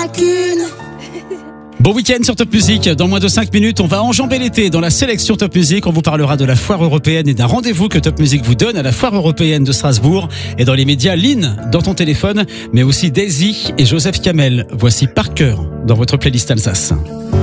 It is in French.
qu'une. Bon week-end sur Top Music. Dans moins de 5 minutes, on va enjamber l'été dans la sélection Top Music. On vous parlera de la foire européenne et d'un rendez-vous que Top Music vous donne à la foire européenne de Strasbourg. Et dans les médias, Lynn dans ton téléphone, mais aussi Daisy et Joseph Kamel. Voici Par cœur dans votre playlist Alsace.